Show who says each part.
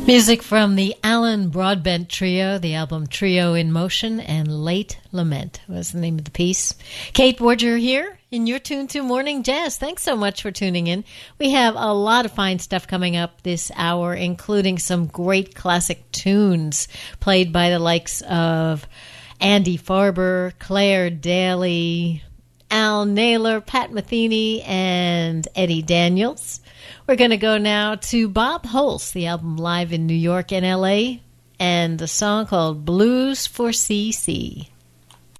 Speaker 1: Music from the Alan Broadbent Trio, the album Trio in Motion, and Late Lament was the name of the piece. Kate Borger here in your Tune to Morning Jazz. Thanks so much for tuning in. We have a lot of fine stuff coming up this hour, including some great classic tunes played by the likes of Andy Farber, Claire Daly, Al Naylor, Pat Metheny, and Eddie Daniels. We're going to go now to Bob Holst, the album Live in New York and L.A., and the song called Blues for CC.